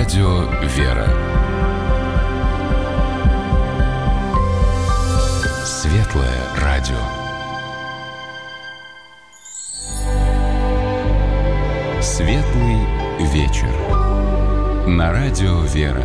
радио «Вера». Светлое радио. Светлый вечер. На радио «Вера».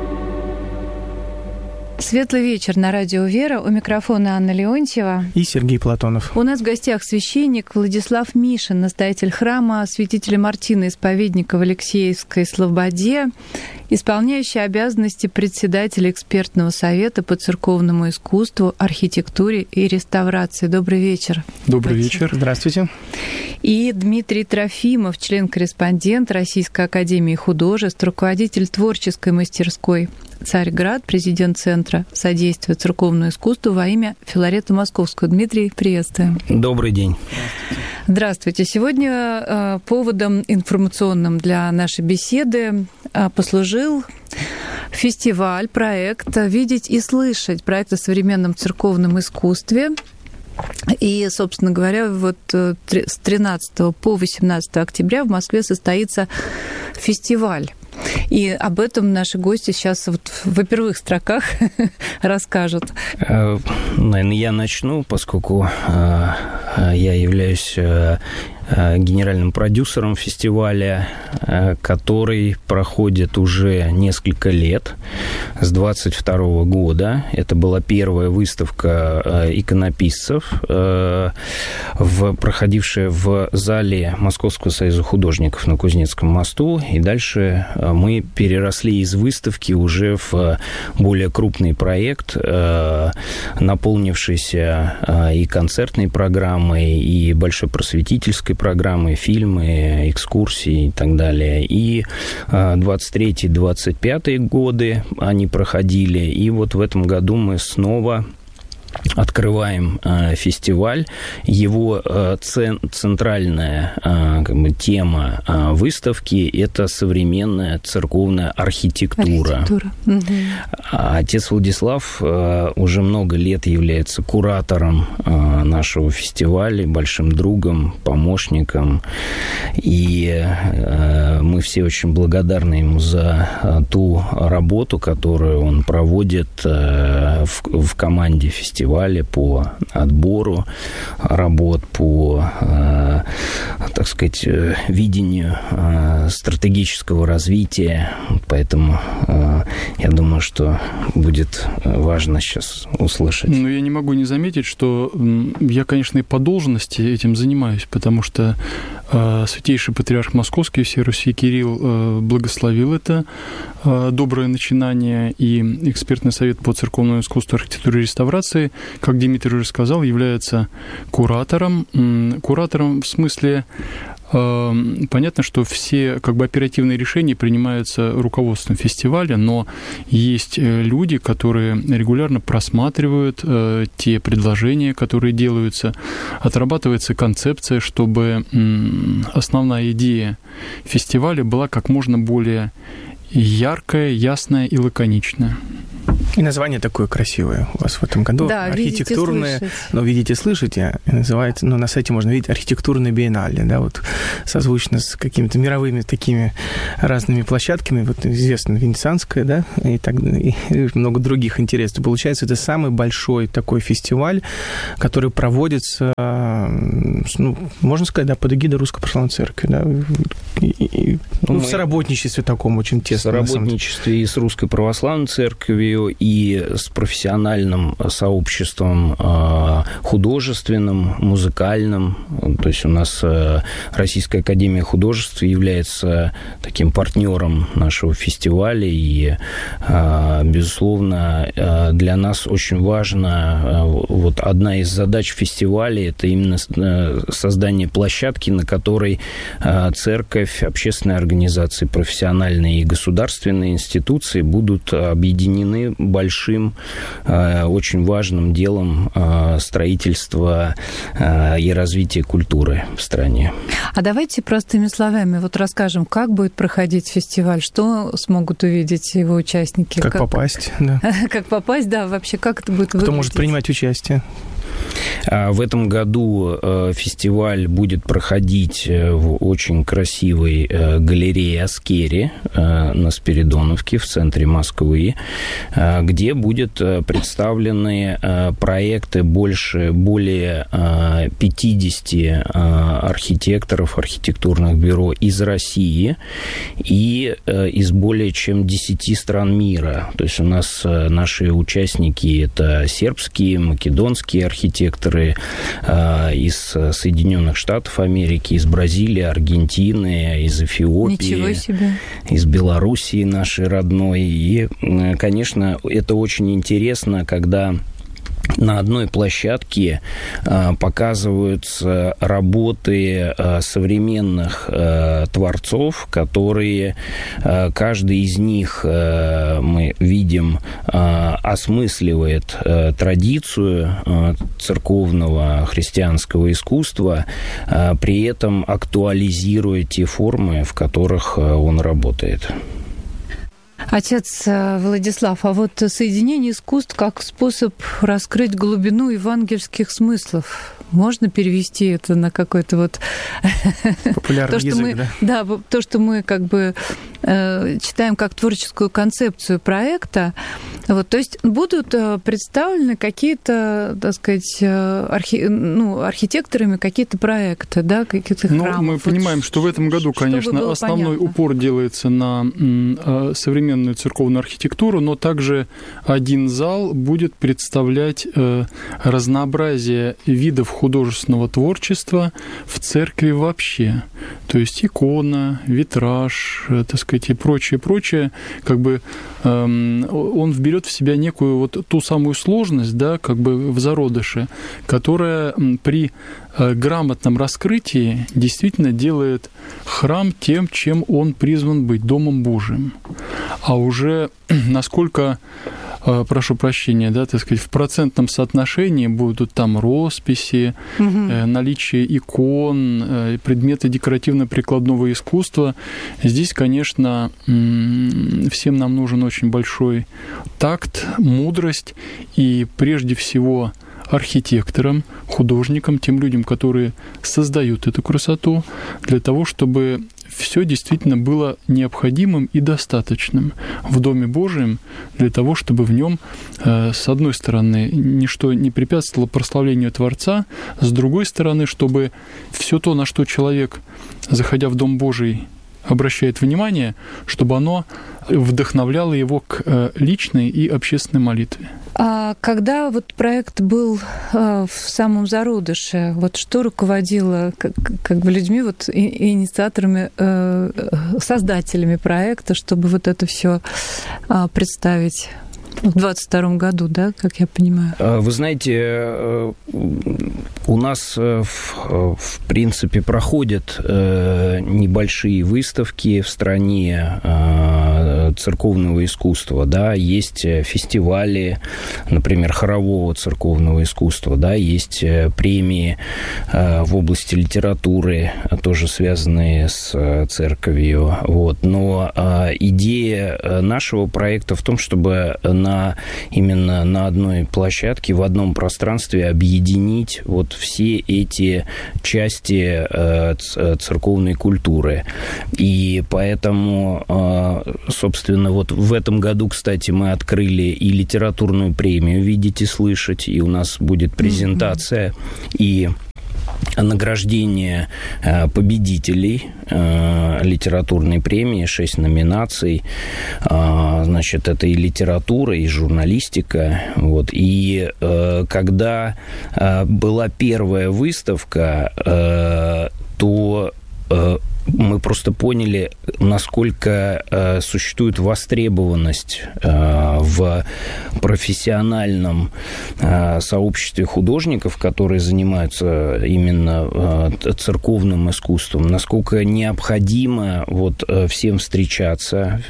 Светлый вечер на радио «Вера». У микрофона Анна Леонтьева и Сергей Платонов. У нас в гостях священник Владислав Мишин, настоятель храма святителя Мартина Исповедника в Алексеевской Слободе, исполняющий обязанности председателя экспертного совета по церковному искусству, архитектуре и реставрации. Добрый вечер. Добрый вечер. Здравствуйте. И Дмитрий Трофимов, член-корреспондент Российской академии художеств, руководитель творческой мастерской «Царьград», президент Центра содействия церковному искусству во имя Филарета Московского. Дмитрий, приветствуем. Добрый день. Здравствуйте. Сегодня поводом информационным для нашей беседы послужил фестиваль, проект «Видеть и слышать», проект о современном церковном искусстве. И, собственно говоря, вот с 13 по 18 октября в Москве состоится фестиваль. И об этом наши гости сейчас вот в первых строках расскажут. Наверное, я начну, поскольку я являюсь генеральным продюсером фестиваля, который проходит уже несколько лет, с 22 года. Это была первая выставка иконописцев, проходившая в зале Московского союза художников на Кузнецком мосту. И дальше мы переросли из выставки уже в более крупный проект, наполнившийся и концертной программой, и большой просветительской программы, фильмы, экскурсии и так далее. И 23-25 годы они проходили. И вот в этом году мы снова открываем фестиваль. Его центральная тема выставки – это современная церковная архитектура. Отец Владислав уже много лет является куратором нашего фестиваля, большим другом, помощником. И мы все очень благодарны ему за ту работу, которую он проводит в команде фестиваля по отбору работ, по, так сказать, видению стратегического развития. Поэтому я думаю, что будет важно сейчас услышать. Но я не могу не заметить, что я, конечно, и по должности этим занимаюсь, потому что Святейший Патриарх Московский всей Руси Кирилл благословил это доброе начинание, и экспертный совет по церковному искусству, архитектуре и реставрации, как Дмитрий уже сказал, является куратором. Куратором в смысле, понятно, что все оперативные решения принимаются руководством фестиваля, но есть люди, которые регулярно просматривают те предложения, которые делаются, отрабатывается концепция, чтобы основная идея фестиваля была как можно более яркая, ясная и лаконичная. И название такое красивое у вас в этом году. Да, архитектурное, но «Видите, слышите», называется, на сайте можно видеть архитектурное биеннале, да, вот созвучно с какими-то мировыми такими разными площадками, вот известно Венецианская, да, и много других интересных. Получается, это самый большой такой фестиваль, который проводится, можно сказать, да, под эгидой Русской Православной Церкви, да, в соработничестве таком очень тесном. В соработничестве и с Русской Православной Церковью, и с профессиональным сообществом художественным, музыкальным. То есть у нас Российская академия художеств является таким партнером нашего фестиваля, и, безусловно, для нас очень важно, вот одна из задач фестиваля – это именно создание площадки, на которой церковь, общественные организации, профессиональные и государственные институции будут объединены большим, очень важным делом строительства и развития культуры в стране. А давайте простыми словами вот расскажем, как будет проходить фестиваль, что смогут увидеть его участники. Как попасть, да. Как попасть, да, вообще, как это будет выглядеть? Кто может принимать участие? В этом году фестиваль будет проходить в очень красивой галерее Аскери на Спиридоновке в центре Москвы, где будут представлены проекты более 50 архитекторов, архитектурных бюро из России и из более чем 10 стран мира. То есть у нас наши участники – это сербские, македонские архитекторы из Соединенных Штатов Америки, из Бразилии, Аргентины, из Эфиопии, из Белоруссии нашей родной. И, конечно, это очень интересно, когда на одной площадке показываются работы современных творцов, которые каждый из них, мы видим, осмысливает традицию церковного христианского искусства, при этом актуализируя те формы, в которых он работает. Отец Владислав, а вот соединение искусств как способ раскрыть глубину евангельских смыслов, можно перевести это на какой-то вот... Популярный язык, да? Да, то, что мы как бы читаем как творческую концепцию проекта. Вот, то есть будут представлены какие-то, так сказать, архитекторами какие-то проекты, да, какие-то храмы. Мы понимаем, что в этом году, конечно, основной упор делается на современную церковную архитектуру, но также один зал будет представлять разнообразие видов художественного творчества в церкви вообще. То есть икона, витраж, так сказать, и прочее, как бы он вберет в себя некую вот ту самую сложность, да, как бы в зародыше, которая при грамотном раскрытии действительно делает храм тем, чем он призван быть, Домом Божиим. А уже насколько, прошу прощения, да, так сказать, в процентном соотношении будут там росписи, наличие икон, предметы декоративно-прикладного искусства. Здесь, конечно, всем нам нужен очень большой такт, мудрость и, прежде всего, архитекторам, художникам, тем людям, которые создают эту красоту, для того, чтобы все действительно было необходимым и достаточным в Доме Божием, для того, чтобы в нем, с одной стороны, ничто не препятствовало прославлению Творца, с другой стороны, чтобы все то, на что человек, заходя в Дом Божий, обращает внимание, чтобы оно вдохновляло его к личной и общественной молитве. А когда вот проект был в самом зародыше, вот что руководило как бы людьми, вот инициаторами, создателями проекта, чтобы вот это все представить в 2022 году, да, как я понимаю? Вы знаете, у нас, в принципе, проходят небольшие выставки в стране церковного искусства, да, есть фестивали, например, хорового церковного искусства, да, есть премии в области литературы, тоже связанные с церковью, вот. Но идея нашего проекта в том, чтобы именно на одной площадке, в одном пространстве объединить вот все эти части церковной культуры. И поэтому, собственно, вот в этом году, кстати, мы открыли и литературную премию «Видеть и слышать», и у нас будет презентация и награждение победителей литературной премии, 6 номинаций. Значит, это и литература, и журналистика. Вот. И когда была первая выставка, то мы просто поняли, насколько существует востребованность в профессиональном сообществе художников, которые занимаются именно церковным искусством, насколько необходимо вот всем встречаться,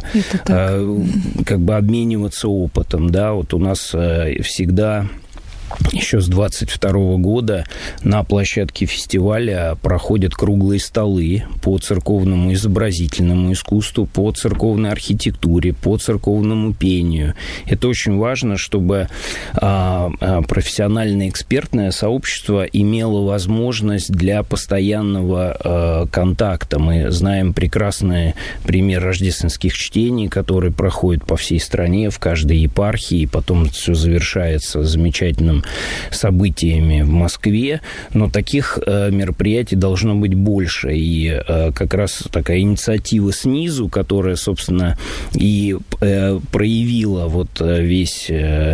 как бы обмениваться опытом, да, вот у нас всегда еще с 22 года на площадке фестиваля проходят круглые столы по церковному изобразительному искусству, по церковной архитектуре, по церковному пению. Это очень важно, чтобы профессиональное экспертное сообщество имело возможность для постоянного контакта. Мы знаем прекрасный пример рождественских чтений, которые проходят по всей стране, в каждой епархии, и потом все завершается замечательным событиями в Москве, но таких мероприятий должно быть больше. И как раз такая инициатива снизу, которая, собственно, и проявила вот весь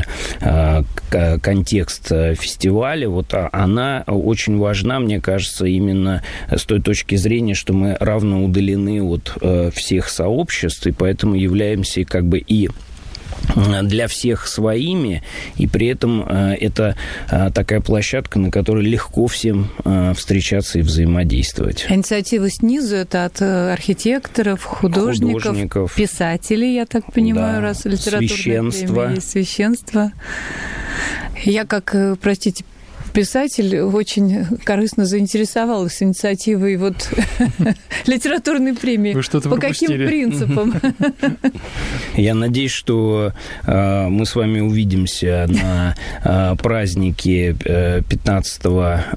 контекст фестиваля, вот она очень важна, мне кажется, именно с той точки зрения, что мы равно удалены от всех сообществ, и поэтому являемся как бы и для всех своими, и при этом это такая площадка, на которой легко всем встречаться и взаимодействовать. Инициатива снизу – это от архитекторов, художников, писателей, я так понимаю, да, раз литературное премия есть, священство. Я как, простите, писатель очень корыстно заинтересовалась инициативой вот литературной премии. Вы что-то по каким принципам? Я надеюсь, что мы с вами увидимся на празднике 15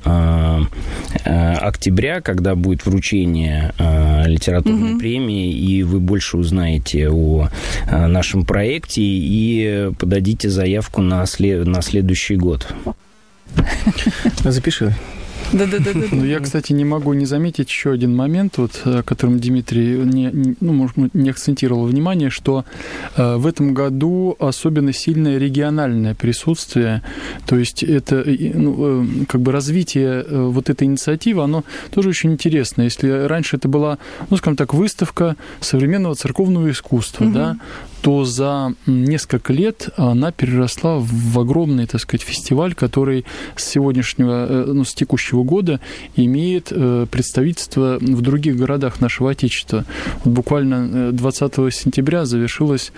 октября, когда будет вручение литературной премии, и вы больше узнаете о нашем проекте и подадите заявку на следующий год. Запиши. Да. Ну, я, кстати, не могу не заметить еще один момент, вот, о котором Дмитрий не акцентировал внимание, что в этом году особенно сильное региональное присутствие, то есть это как бы развитие вот этой инициативы, оно тоже очень интересно. Если раньше это была, скажем так, выставка современного церковного искусства, да, то за несколько лет она переросла в огромный, так сказать, фестиваль, который с текущего года имеет представительство в других городах нашего Отечества. Вот буквально 20 сентября завершилась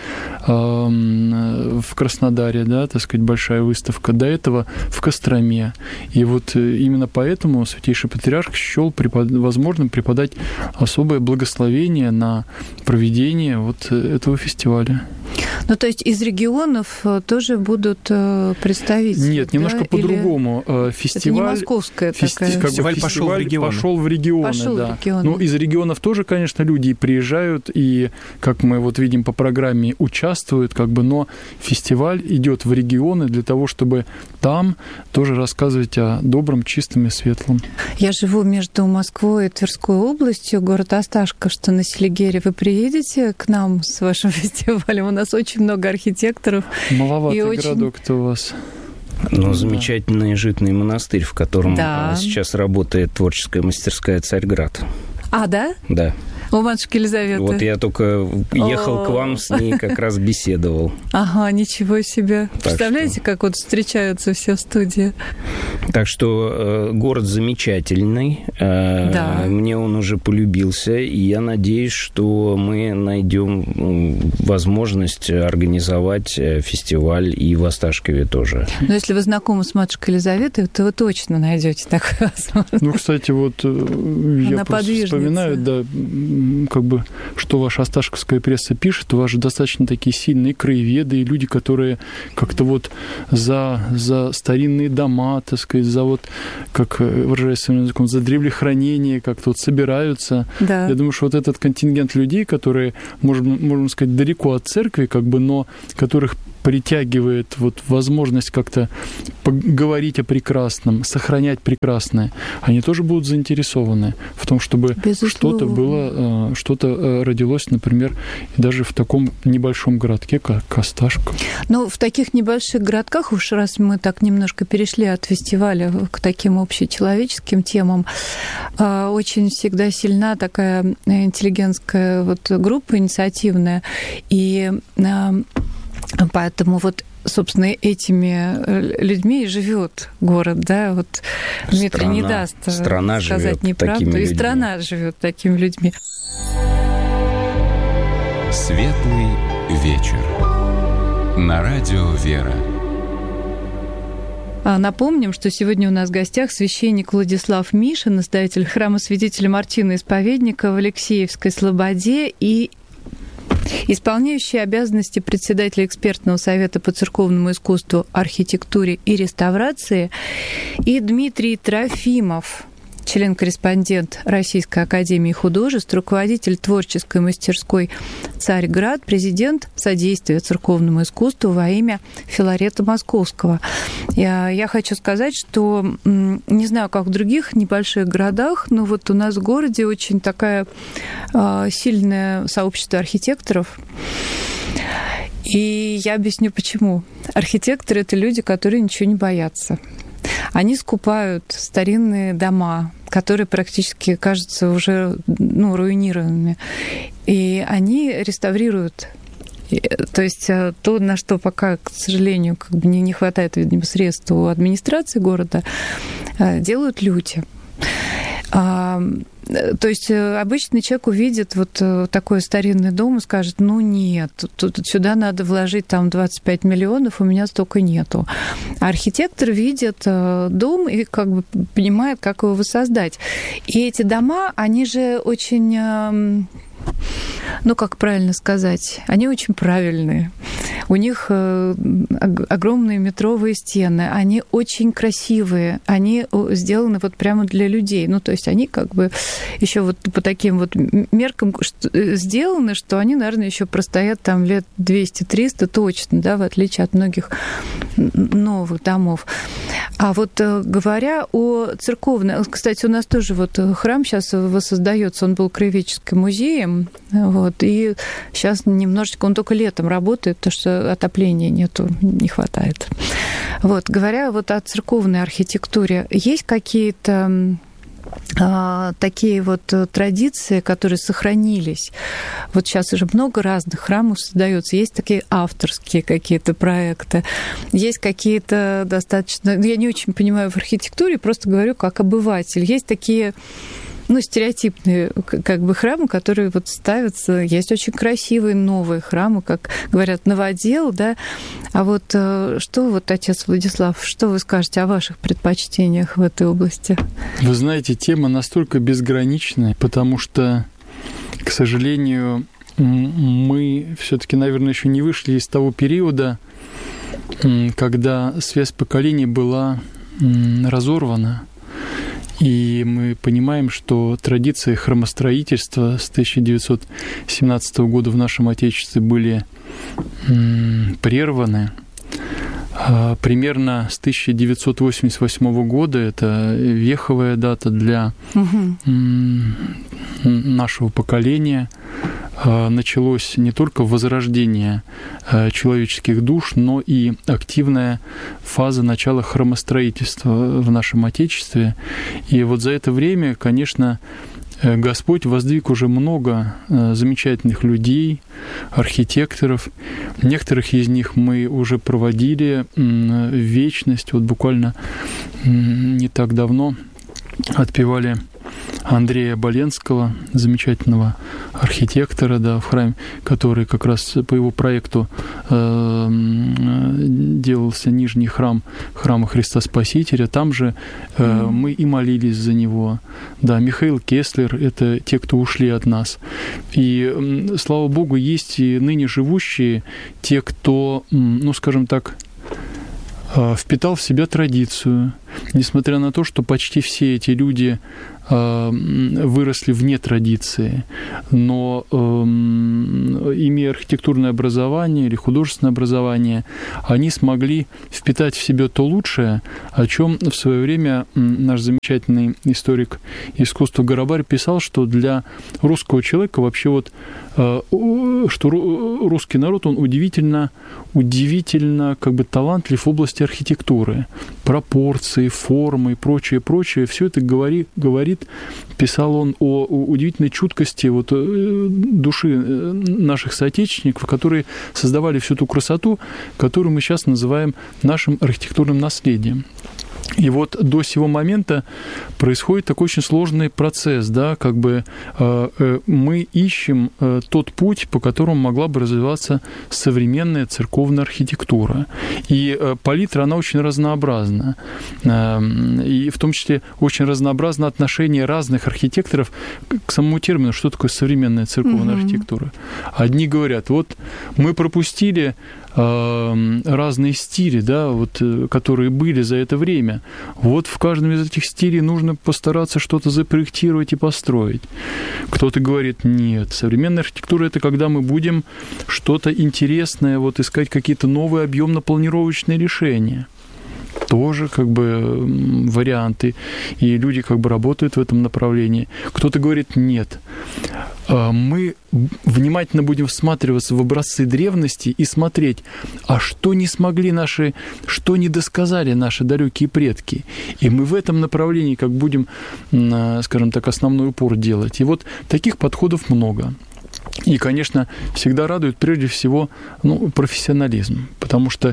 в Краснодаре, да, так сказать, большая выставка. До этого в Костроме. И вот именно поэтому Святейший Патриарх счел возможным преподать особое благословение на проведение вот этого фестиваля. Ну, то есть из регионов тоже будут представители? Нет, немножко по-другому. Фестиваль... Это не московская такая... Фестиваль пошел в регионы. Ну, из регионов тоже, конечно, люди приезжают и, как мы вот видим по программе, участвуют, как бы, но фестиваль идет в регионы для того, чтобы там тоже рассказывать о добром, чистом и светлом. Я живу между Москвой и Тверской областью, город Осташков, что на Селигере. Вы приедете к нам с вашим фестивалем? У нас очень много архитекторов. Маловатый городок-то у вас. Ну, замечательный житный монастырь, в котором сейчас работает творческая мастерская «Царьград». А, да? Да. У матушки Елизаветы. Вот я только ехал к вам, с ней как раз беседовал. Ага, ничего себе. Представляете, как вот встречаются все в студии? Так что город замечательный. Да. Мне он уже полюбился, и я надеюсь, что мы найдем возможность организовать фестиваль и в Осташкове тоже. Но если вы знакомы с матушкой Елизаветой, то вы точно найдете такую возможность. Ну, кстати, вот я просто вспоминаю, да, как бы, что ваша осташковская пресса пишет, у вас же достаточно такие сильные краеведы и люди, которые как-то вот за старинные дома, так сказать, за вот, как выражаясь своим языком, за древлехранение как-то вот собираются. Да. Я думаю, что вот этот контингент людей, которые, можно сказать, далеко от церкви, как бы, но которых притягивает вот возможность как-то поговорить о прекрасном, сохранять прекрасное, они тоже будут заинтересованы в том, чтобы что-то было, что-то родилось, например, даже в таком небольшом городке, как Осташков. Но в таких небольших городках, уж раз мы так немножко перешли от фестиваля к таким общечеловеческим темам, очень всегда сильна такая интеллигентская вот группа инициативная, и поэтому вот, собственно, этими людьми и живет город, да, вот Дмитрий не даст сказать неправду, и страна живет такими людьми. Светлый вечер. На радио «Вера». Напомним, что сегодня у нас в гостях священник Владислав Мишин, настоятель храма Святителя Мартина Исповедника в Алексеевской Слободе и исполняющий обязанности председателя экспертного совета по церковному искусству, архитектуре и реставрации, и Дмитрий Трофимов, член-корреспондент Российской академии художеств, руководитель творческой мастерской «Царьград», президент содействия церковному искусству во имя Филарета Московского. Я хочу сказать, что не знаю, как в других небольших городах, но вот у нас в городе очень такое сильное сообщество архитекторов. И я объясню, почему. Архитекторы – это люди, которые ничего не боятся. Они скупают старинные дома, которые практически кажутся уже руинированными. И они реставрируют. То есть то, на что пока, к сожалению, не хватает, видимо, средств у администрации города, делают люди. То есть обычный человек увидит вот такой старинный дом и скажет, нет, сюда надо вложить там 25 миллионов, у меня столько нету. А архитектор видит дом и понимает, как его воссоздать. И эти дома, они же очень... как правильно сказать, они очень правильные. У них огромные метровые стены, они очень красивые, они сделаны вот прямо для людей. То есть они еще вот по таким вот меркам сделаны, что они, наверное, еще простоят там лет 200-300 точно, да, в отличие от многих новых домов. А вот говоря о церковной... Кстати, у нас тоже вот храм сейчас воссоздается, он был краеведческим музеем, и сейчас немножечко, он только летом работает, потому что отопления не хватает. Говоря о церковной архитектуре, есть какие-то такие вот традиции, которые сохранились. Вот сейчас уже много разных храмов создается. Есть такие авторские какие-то проекты, есть какие-то достаточно... Я не очень понимаю в архитектуре, просто говорю как обыватель. Есть такие стереотипные храмы, которые вот ставятся. Есть очень красивые новые храмы, как говорят, новодел, да. А вот что отец Владислав, что вы скажете о ваших предпочтениях в этой области? Вы знаете, тема настолько безграничная, потому что, к сожалению, мы все-таки, наверное, еще не вышли из того периода, когда связь поколений была разорвана. И мы понимаем, что традиции храмостроительства с 1917 года в нашем Отечестве были прерваны. Примерно с 1988 года, это веховая дата для нашего поколения, началось не только возрождение человеческих душ, но и активная фаза начала храмостроительства в нашем Отечестве. И вот за это время, конечно, Господь воздвиг уже много замечательных людей, архитекторов. Некоторых из них мы уже проводили в вечность. Вот буквально не так давно отпевали Андрея Боленского, замечательного архитектора, в храме, который как раз по его проекту делался нижний храма Христа Спасителя. Там же мы и молились за него. Михаил Кеслер — это те, кто ушли от нас. И, слава Богу, есть и ныне живущие, те, кто, скажем так, впитал в себя традицию, несмотря на то, что почти все эти люди выросли вне традиции, но имея архитектурное образование или художественное образование, они смогли впитать в себя то лучшее, о чем в свое время наш замечательный историк искусства Горобарь писал, что для русского человека вообще что русский народ, он удивительно талантлив в области архитектуры, пропорции, формы и прочее. Все это говорит, писал он о удивительной чуткости души наших соотечественников, которые создавали всю ту красоту, которую мы сейчас называем нашим архитектурным наследием. И вот до сего момента происходит такой очень сложный процесс, да, как бы мы ищем тот путь, по которому могла бы развиваться современная церковная архитектура. И палитра, она очень разнообразна. И в том числе очень разнообразно отношение разных архитекторов к самому термину, что такое современная церковная архитектура. Одни говорят, вот мы пропустили разные стили, да, вот, которые были за это время. Вот в каждом из этих стилей нужно постараться что-то запроектировать и построить. Кто-то говорит, нет, современная архитектура – это когда мы будем что-то интересное, вот, искать какие-то новые объемно-планировочные решения. Тоже как бы варианты, и люди как бы работают в этом направлении. Кто-то говорит, нет, мы внимательно будем всматриваться в образцы древности и смотреть, а что не смогли наши, что не досказали наши далекие предки. И мы в этом направлении как будем, скажем так, основной упор делать. И вот таких подходов много. И, конечно, всегда радует прежде всего профессионализм, потому что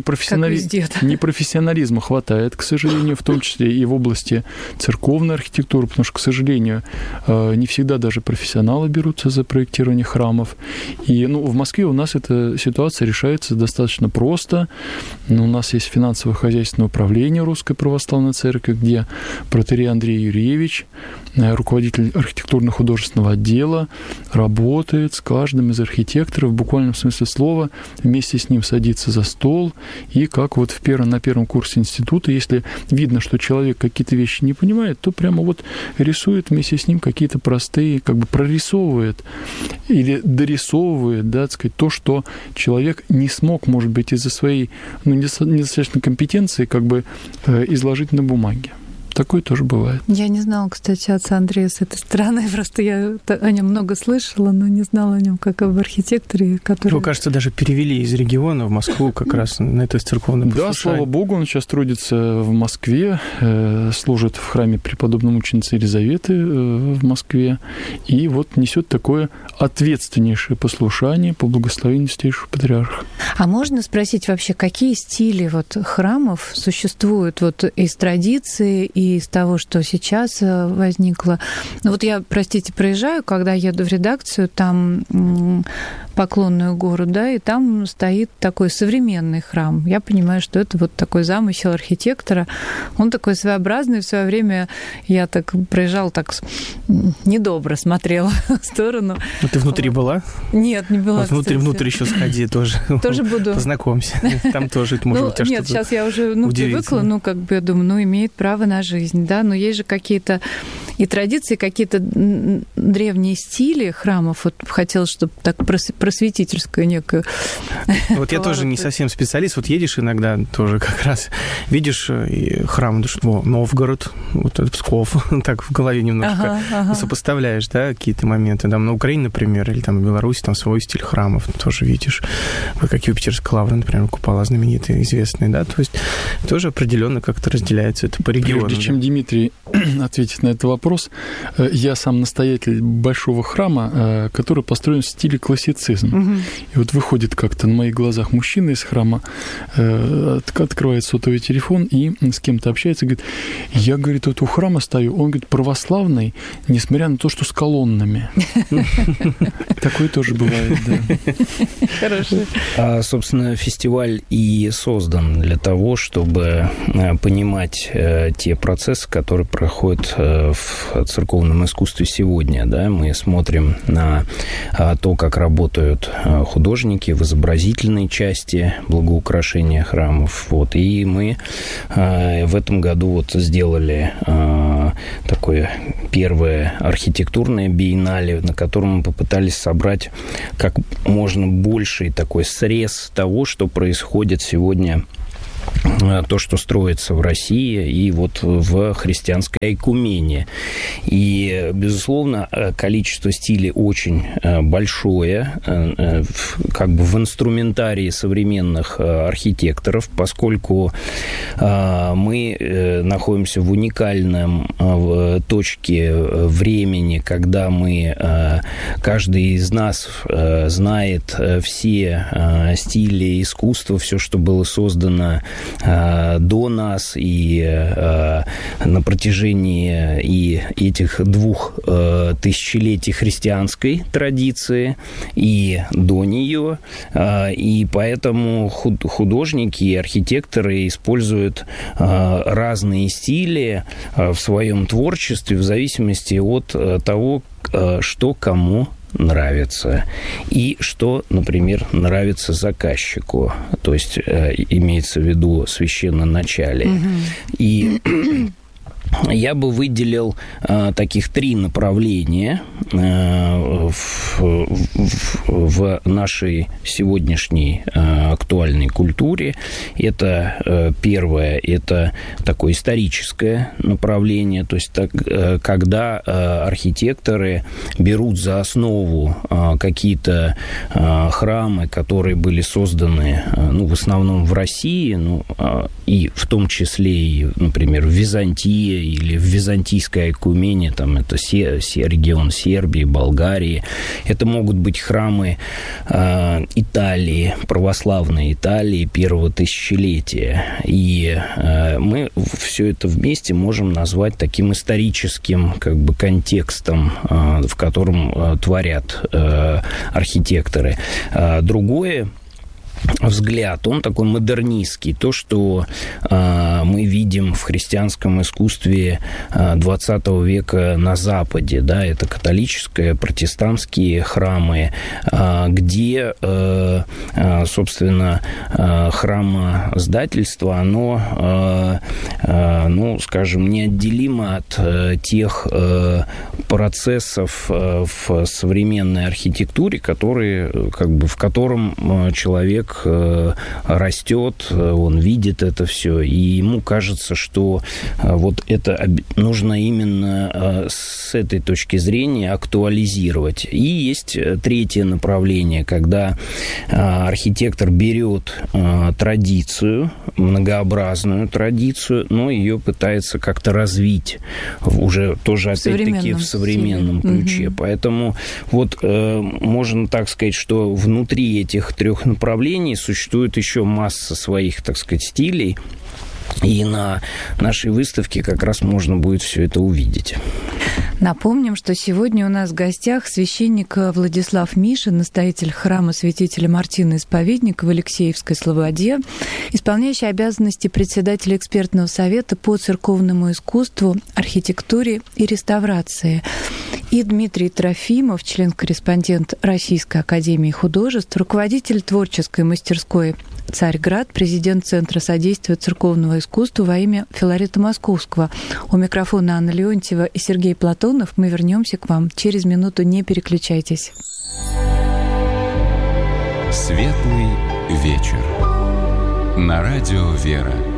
непрофессионализма хватает, к сожалению, в том числе и в области церковной архитектуры, потому что, к сожалению, не всегда даже профессионалы берутся за проектирование храмов. И в Москве у нас эта ситуация решается достаточно просто. У нас есть финансово-хозяйственное управление Русской Православной Церкви, где протоиерей Андрей Юрьевич, руководитель архитектурно-художественного отдела, работает с каждым из архитекторов, в буквальном смысле слова, вместе с ним садится за стол, и как вот на первом курсе института, если видно, что человек какие-то вещи не понимает, то прямо вот рисует вместе с ним какие-то простые, как бы прорисовывает или дорисовывает, да, так сказать, то, что человек не смог, может быть, из-за своей недостаточной компетенции как бы изложить на бумаге. Такое тоже бывает. Я не знала, кстати, отца Андрея с этой стороны. Просто я о нем много слышала, но не знала о нем как об архитекторе, который... Его, кажется, даже перевели из региона в Москву как раз на это церковное послушание. Да, слава богу, он сейчас трудится в Москве, служит в храме преподобной мученицы Елизаветы в Москве, и вот несет такое ответственнейшее послушание по благословению Святейшего Патриарха. А можно спросить вообще, какие стили вот храмов существуют вот из традиции и из того, что сейчас возникло? Вот я, простите, проезжаю, когда еду в редакцию, там Поклонную гору, да, и там стоит такой современный храм. Я понимаю, что это вот такой замысел архитектора. Он такой своеобразный. В свое время я так проезжала, так недобро смотрела в сторону. Ну, ты внутри была? Нет, не была. Вот внутрь еще сходи тоже. Тоже буду. Познакомься. Там тоже, может, у тебя нет, что-то сейчас я уже привыкла, как бы я думаю, имеет право на жизнь, да, но есть же какие-то и традиции, какие-то древние стили храмов. Вот хотелось, чтобы так просветительскую некую. Вот я тоже не совсем специалист. Вот едешь иногда тоже как раз, видишь храм, Новгород, вот это Псков, так в голове немножко сопоставляешь, да, какие-то моменты. Там на Украине, например, или там в Беларуси, там свой стиль храмов тоже видишь. Как Юпитерская лавра, например, купола знаменитые, известные, да, то есть тоже определенно как-то разделяется это по региону. Прежде чем Дмитрий ответит на этот вопрос, я сам настоятель большого храма, который построен в стиле классицизм. Угу. И вот выходит как-то на моих глазах мужчина из храма, открывает сотовый телефон и с кем-то общается, говорит, я, говорит, вот у храма стою, он, говорит, православный, несмотря на то, что с колоннами. Такое тоже бывает, да. Хорошо. Собственно, фестиваль и создан для того, чтобы понимать те процессы, которые проходят в церковном искусстве сегодня. Да? Мы смотрим на то, как работают художники в изобразительной части благоукрашения храмов. Вот. И мы в этом году вот сделали такое первое архитектурное биеннале, на котором мы попытались собрать как можно больший такой срез того, что происходит сегодня, то, что строится в России и вот в христианской айкумене. И, безусловно, количество стилей очень большое, как бы в инструментарии современных архитекторов, поскольку мы находимся в уникальном точке времени, когда каждый из нас знает все стили искусства, все, что было создано до нас, и на протяжении и этих 2 тысячелетий христианской традиции, и до нее. И поэтому художники и архитекторы используют разные стили в своем творчестве в зависимости от того, что кому нравится, и что, например, нравится заказчику, то есть имеется в виду священноначалие. И я бы выделил таких 3 направления в нашей сегодняшней актуальной культуре. Это первое, это такое историческое направление, то есть когда архитекторы берут за основу какие-то храмы, которые были созданы, в основном в России, и в том числе и, например, в Византии или в византийской Айкумене, там это регион Сербии, Болгарии. Это могут быть храмы Италии, православной Италии первого тысячелетия. И мы все это вместе можем назвать таким историческим контекстом, в котором творят архитекторы. Другое взгляд, он такой модернистский. То, что мы видим в христианском искусстве 20 века на Западе, да, это католические, протестантские храмы, где, собственно, храмоздательство, оно, скажем, неотделимо от тех процессов в современной архитектуре, которые, в котором человек растет, он видит это все, и ему кажется, что вот это нужно именно с этой точки зрения актуализировать. И есть третье направление, когда архитектор берет традицию, многообразную традицию, но ее пытается как-то развить уже тоже, опять-таки, в современном ключе. Поэтому вот можно так сказать, что внутри этих 3 направлений существует еще масса своих, так сказать, стилей, и на нашей выставке как раз можно будет все это увидеть. Напомним, что сегодня у нас в гостях священник Владислав Мишин, настоятель храма святителя Мартина Исповедника в Алексеевской Слободе, исполняющий обязанности председателя экспертного совета по церковному искусству, архитектуре и реставрации. И Дмитрий Трофимов, член-корреспондент Российской академии художеств, руководитель творческой мастерской «Царьград», президент Центра содействия церковного искусства во имя Филарета Московского. У микрофона Анна Леонтьева и Сергей Платонов. Мы вернемся к вам через минуту. Не переключайтесь. Светлый вечер. На радио «Вера».